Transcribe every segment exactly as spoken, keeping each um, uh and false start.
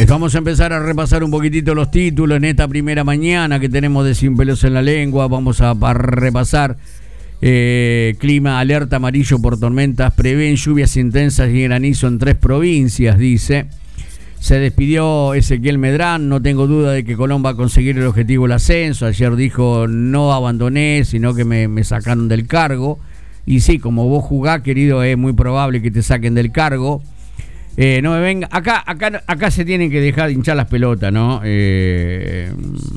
Vamos a empezar a repasar un poquitito los títulos en esta primera mañana que tenemos de Sin Pelos en la Lengua. Vamos a, a repasar eh, clima, alerta amarillo por tormentas, prevén lluvias intensas y granizo en tres provincias, dice. Se despidió Ezequiel Medrán, no tengo duda de que Colón va a conseguir el objetivo del ascenso. Ayer dijo, no abandoné, sino que me, me sacaron del cargo. Y sí, como vos jugás, querido, es muy probable que te saquen del cargo. Eh, no me venga, acá, acá, acá se tienen que dejar de hinchar las pelotas, ¿no? Eh,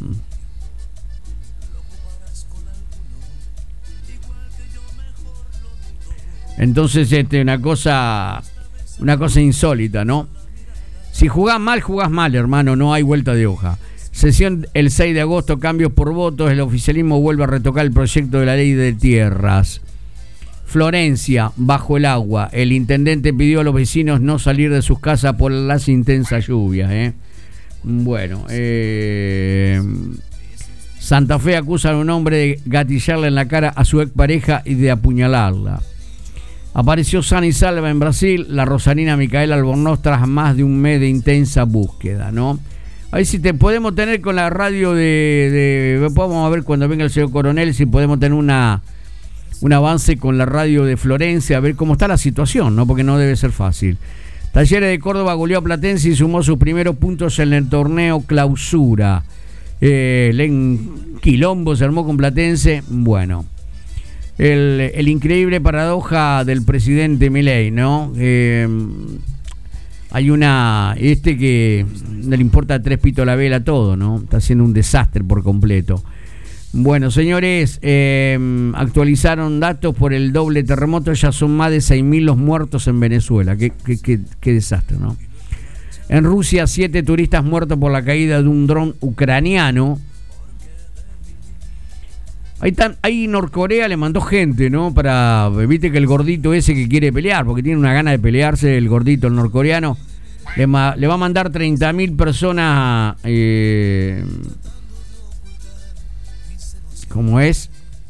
entonces, este, una cosa, una cosa insólita, ¿no? Si jugás mal, jugás mal, hermano, no hay vuelta de hoja. Sesión el seis de agosto, cambios por votos, el oficialismo vuelve a retocar el proyecto de la ley de tierras. Florencia, bajo el agua, el intendente pidió a los vecinos no salir de sus casas por las intensas lluvias, ¿eh? Bueno, eh... Santa Fe acusa a un hombre de gatillarle en la cara a su expareja y de apuñalarla. Apareció sana y salva en Brasil la rosarina Micaela Albornoz tras más de un mes de intensa búsqueda, ¿no? A ver si te podemos tener con la radio de, de... Vamos a ver cuando venga el señor coronel si podemos tener una... un avance con la radio de Florencia, a ver cómo está la situación, ¿no? Porque no debe ser fácil. Talleres de Córdoba goleó a Platense y sumó sus primeros puntos en el torneo Clausura. Eh, el quilombo se armó con Platense. Bueno, el, el increíble paradoja del presidente Milei, ¿no? Eh, hay una... Este que no le importa tres pitos la vela todo, ¿no? Está haciendo un desastre por completo. Bueno, señores, eh, actualizaron datos por el doble terremoto, ya son más de seis mil los muertos en Venezuela. Qué, qué, qué, qué desastre, ¿no? En Rusia, siete turistas muertos por la caída de un dron ucraniano. Ahí, tan, ahí Norcorea le mandó gente, ¿no? Para, viste que el gordito ese que quiere pelear, porque tiene una gana de pelearse, el gordito, el norcoreano, le, ma, le va a mandar treinta mil personas... Eh, ¿Cómo es?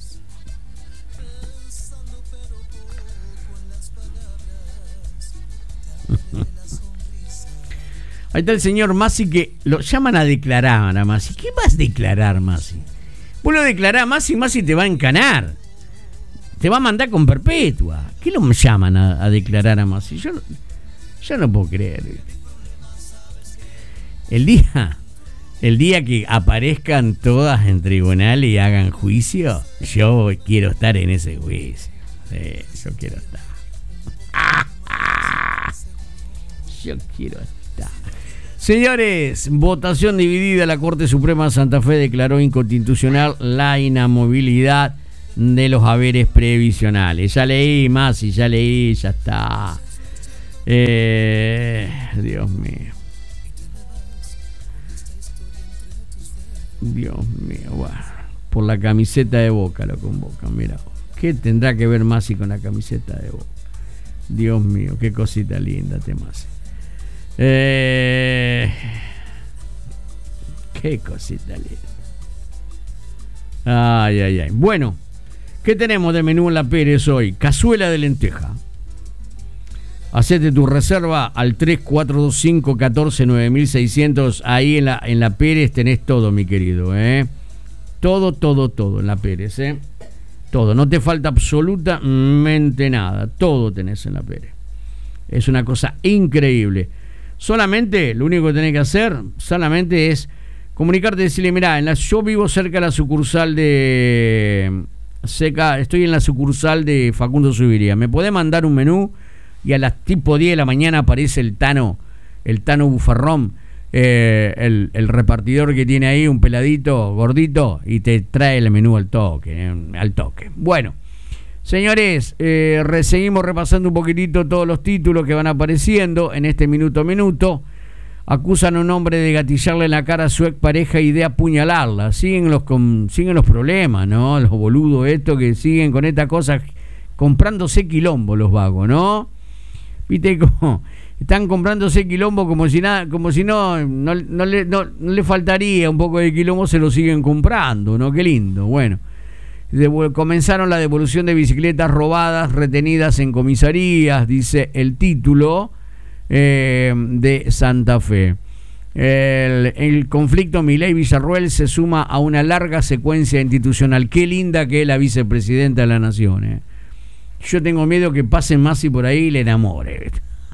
Ahí está el señor Masi que lo llaman a declarar a Masi. ¿Qué vas a declarar, Masi? Vos lo declarás a Masi, Masi te va a encanar. Te va a mandar con perpetua. ¿Qué lo llaman a, a declarar a Masi? Yo, yo no puedo creer. El día... El día que aparezcan todas en tribunal y hagan juicio, yo quiero estar en ese juicio. Sí, yo quiero estar. Ah, ah, yo quiero estar. Señores, votación dividida. La Corte Suprema de Santa Fe declaró inconstitucional la inamovilidad de los haberes previsionales. Ya leí más y ya leí, ya está. Eh, Dios mío. Dios mío, bueno, por la camiseta de Boca lo convocan, mira, ¿qué tendrá que ver Masi con la camiseta de Boca? Dios mío, qué cosita linda te Masi. Eh, qué cosita linda. Ay, ay, ay. Bueno, ¿qué tenemos de menú en la Pérez hoy? Cazuela de lenteja. Hacete tu reserva al tres cuatro dos cinco, uno cuatro, nueve mil seiscientos. Ahí en la, en la Pérez tenés todo, mi querido, ¿eh? Todo, todo, todo en la Pérez, ¿eh? Todo. No te falta absolutamente nada. Todo tenés en la Pérez. Es una cosa increíble. Solamente, lo único que tenés que hacer, solamente es comunicarte y decirle, mirá, en la, yo vivo cerca de la sucursal de... Seca, estoy en la sucursal de Facundo Subiría. ¿Me podés mandar un menú? Y a las tipo diez de la mañana aparece el Tano, el Tano Bufarrón, eh, el, el repartidor que tiene ahí, un peladito gordito, y te trae el menú al toque, eh, al toque. Bueno, señores, eh, re, seguimos repasando un poquitito todos los títulos que van apareciendo en este minuto a minuto. Acusan a un hombre de gatillarle en la cara a su expareja y de apuñalarla. Siguen los, con, siguen los problemas, ¿no? Los boludos estos que siguen con esta cosa, comprándose quilombo los vagos, ¿no? Viste cómo están comprándose quilombo como si nada, como si no, no, no, le, no, no le faltaría un poco de quilombo, se lo siguen comprando, ¿no? Qué lindo. Bueno, de, comenzaron la devolución de bicicletas robadas retenidas en comisarías, dice el título eh, de Santa Fe. El, el conflicto Milei-Villarruel se suma a una larga secuencia institucional. Qué linda que es la vicepresidenta de la Nación. ¿eh? Yo tengo miedo que pase Masi por ahí y le enamore.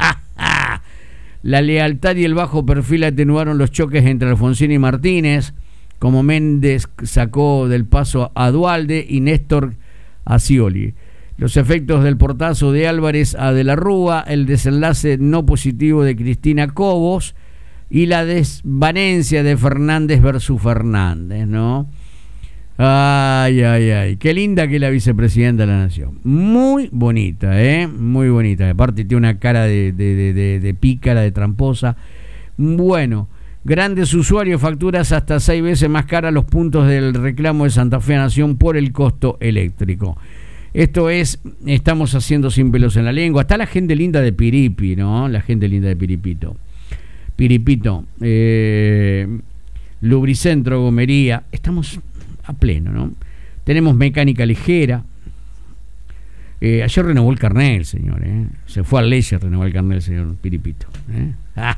La lealtad y el bajo perfil atenuaron los choques entre Alfonsín y Martínez, como Méndez sacó del paso a Duhalde y Néstor a Scioli. Los efectos del portazo de Álvarez a De la Rúa, el desenlace no positivo de Cristina Cobos y la desvanencia de Fernández versus Fernández, ¿no? Ay, ay, ay. Qué linda que es la vicepresidenta de la Nación. Muy bonita, ¿eh? Muy bonita. Aparte tiene una cara de, de, de, de, de pícara, de tramposa. Bueno, grandes usuarios, facturas hasta seis veces más caras los puntos del reclamo de Santa Fe a Nación por el costo eléctrico. Esto es, estamos haciendo sin pelos en la lengua. Está la gente linda de Piripi, ¿no? La gente linda de Piripito. Piripito, eh, Lubricentro, Gomería, estamos a pleno, ¿no? Tenemos mecánica ligera. Eh, ayer renovó el carnet el señor, ¿eh? Se fue a Leche, renovó el carnet el señor Piripito. ¿eh?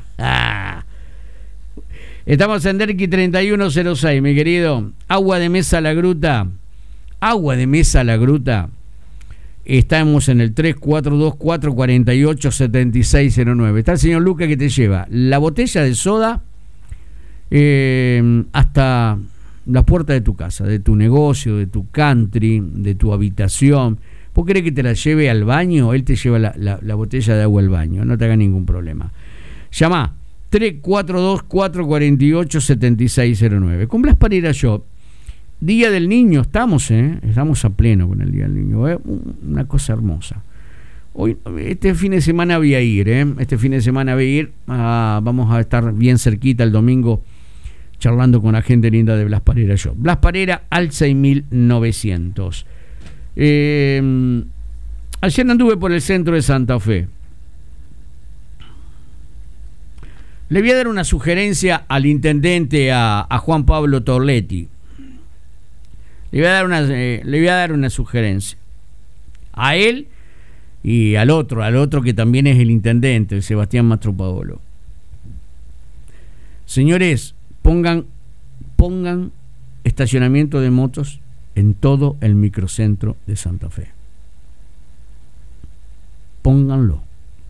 Estamos en Derqui treinta y uno cero seis, mi querido. Agua de mesa La Gruta. Agua de mesa La Gruta. Estamos en el tres cuatro dos cuatro cuatro ocho siete seis cero nueve. Está el señor Luca que te lleva la botella de soda eh, hasta la puerta de tu casa, de tu negocio, de tu country, de tu habitación. ¿Vos querés que te la lleve al baño? Él te lleva la, la, la botella de agua al baño, no te haga ningún problema. Llama tres cuatro dos cuatro cuatro ocho siete seis cero nueve. Con Blas Parera Shop. Día del Niño, estamos, ¿eh? Estamos a pleno con el Día del Niño, ¿eh? Una cosa hermosa. Hoy, este fin de semana voy a ir, ¿eh? Este fin de semana voy a ir, a, vamos a estar bien cerquita el domingo charlando con la gente linda de Blas Parera Shop. Blas Parera al seis mil novecientos. Eh, ayer anduve por el centro de Santa Fe. Le voy a dar una sugerencia al intendente, a, a Juan Pablo Torletti. Le voy a dar una, eh, le voy a dar una sugerencia a él y al otro, al otro que también es el intendente, el Sebastián Mastropaolo. Señores, pongan, pongan estacionamiento de motos en todo el microcentro de Santa Fe. Pónganlo.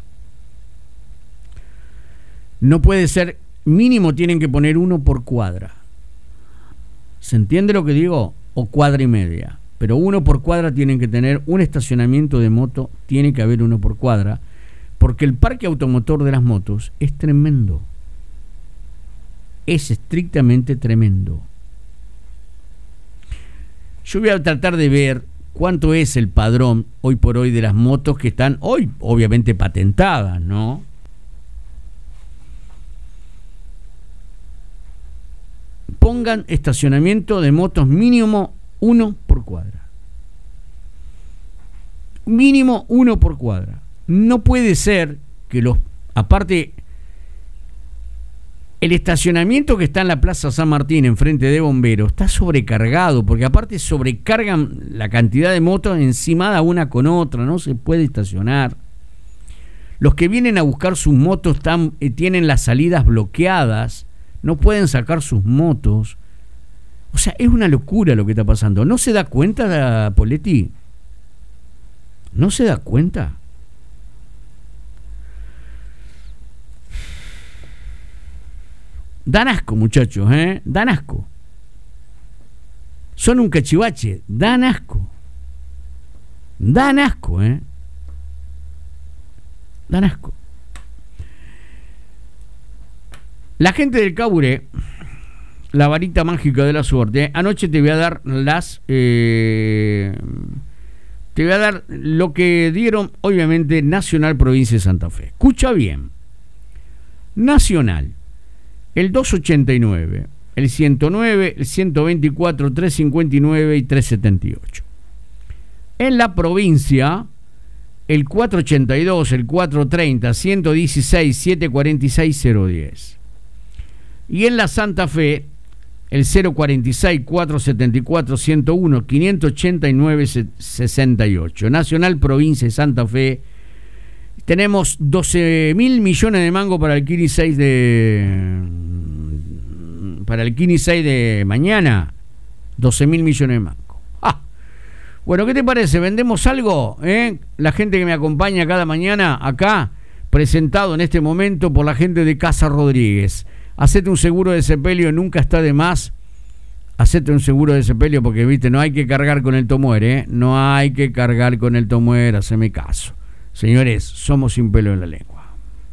No puede ser, mínimo tienen que poner uno por cuadra. ¿Se entiende lo que digo? O cuadra y media, pero uno por cuadra tienen que tener un estacionamiento de moto, tiene que haber uno por cuadra, porque el parque automotor de las motos es tremendo, es estrictamente tremendo. Yo voy a tratar de ver cuánto es el padrón hoy por hoy de las motos que están hoy obviamente patentadas, ¿no? Pongan estacionamiento de motos mínimo uno por cuadra. Mínimo uno por cuadra. No puede ser que los... Aparte, el estacionamiento que está en la Plaza San Martín, enfrente de Bomberos, está sobrecargado, porque aparte sobrecargan la cantidad de motos encimada una con otra, no se puede estacionar. Los que vienen a buscar sus motos están, eh, tienen las salidas bloqueadas, no pueden sacar sus motos. O sea, es una locura lo que está pasando. ¿No se da cuenta, Poletti? ¿No se da cuenta? Dan asco, muchachos, ¿eh? Dan asco. Son un cachivache. Dan asco. Dan asco, ¿eh? Dan asco. La gente del Caburé, la varita mágica de la suerte. Anoche te voy a dar las... Eh, te voy a dar lo que dieron, obviamente, Nacional Provincia de Santa Fe. Escucha bien. Nacional. El doscientos ochenta y nueve, el ciento nueve, el ciento veinticuatro, trescientos cincuenta y nueve y trescientos setenta y ocho. En la provincia, el cuatrocientos ochenta y dos, el cuatrocientos treinta, ciento dieciséis, setecientos cuarenta y seis, cero diez. Y en la Santa Fe, el cero cuarenta y seis, cuatrocientos setenta y cuatro, ciento uno, quinientos ochenta y nueve, sesenta y ocho. Nacional Provincia de Santa Fe. Tenemos doce mil millones de mangos para el Kiri seis de, para el quince y seis de mañana, doce mil millones de mangos. Ah. Bueno, ¿qué te parece? ¿Vendemos algo? ¿Eh? La gente que me acompaña cada mañana acá, presentado en este momento por la gente de Casa Rodríguez. Hacete un seguro de sepelio, nunca está de más. Hacete un seguro de sepelio porque, viste, no hay que cargar con el tomuere, ¿eh? No hay que cargar con el tomuere, haceme caso. Señores, somos Sin Pelo en la Lengua.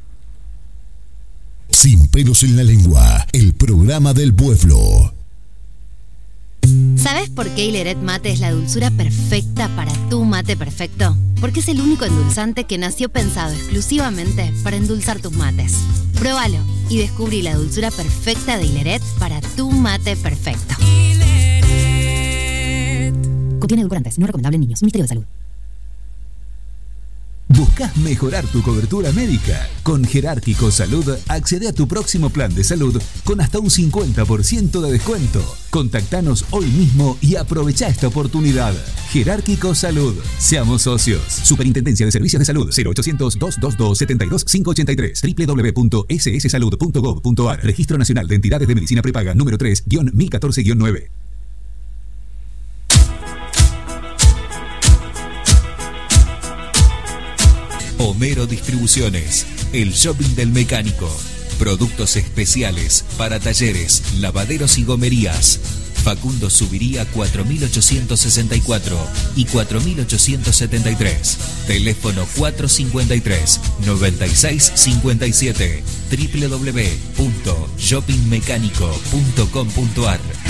Sin Pelos en la Lengua, el programa del pueblo. ¿Sabes por qué Hileret Mate es la dulzura perfecta para tu mate perfecto? Porque es el único endulzante que nació pensado exclusivamente para endulzar tus mates. Pruébalo y descubrí la dulzura perfecta de Hileret para tu mate perfecto. Hileret. Contiene edulcorantes, no recomendable en niños. Ministerio de Salud. ¿Buscas mejorar tu cobertura médica? Con Jerárquico Salud accede a tu próximo plan de salud con hasta un cincuenta por ciento de descuento. Contactanos hoy mismo y aprovecha esta oportunidad. Jerárquico Salud. Seamos socios. Superintendencia de Servicios de Salud. cero ochocientos, doscientos veintidós, setenta y dos, quinientos ochenta y tres. doble u doble u doble u punto ese ese salud punto gov punto a r. Registro Nacional de Entidades de Medicina Prepaga número tres guión mil catorce guión nueve. Homero Distribuciones, el shopping del mecánico. Productos especiales para talleres, lavaderos y gomerías. Facundo Subiría cuatro mil ochocientos sesenta y cuatro y cuatro mil ochocientos setenta y tres. Teléfono cuatrocientos cincuenta y tres, noventa y seis cincuenta y siete. doble u doble u doble u punto shopping mecánico punto com punto a r.